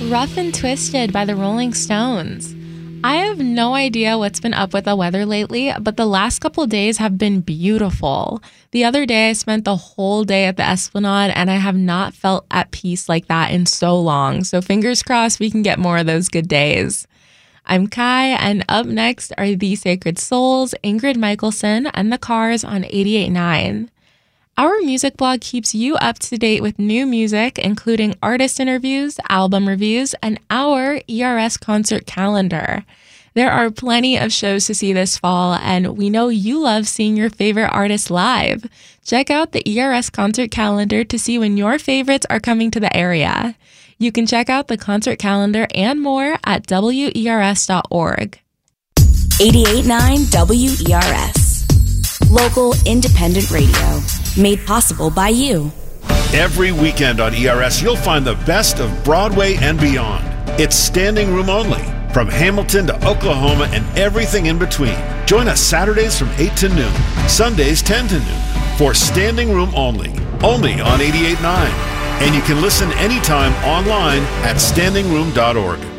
Rough and Twisted by the Rolling Stones. I have no idea what's been up with the weather lately, but the last couple days have been beautiful. The other day, I spent the whole day at the Esplanade, and I have not felt at peace like that in so long. So fingers crossed we can get more of those good days. I'm Kai, and up next are The Sacred Souls, Ingrid Michaelson, and The Cars on 88.9. Our music blog keeps you up to date with new music, including artist interviews, album reviews, and our ERS concert calendar. There are plenty of shows to see this fall, and we know you love seeing your favorite artists live. Check out the ERS concert calendar to see when your favorites are coming to the area. You can check out the concert calendar and more at WERS.org. 88.9 WERS. Local independent radio. Made possible by you. Every weekend on ERS, you'll find the best of Broadway and beyond. It's standing room only, from Hamilton to Oklahoma and everything in between. Join us Saturdays from 8 to noon, Sundays 10 to noon, for standing room only on 88.9. And you can listen anytime online at standingroom.org.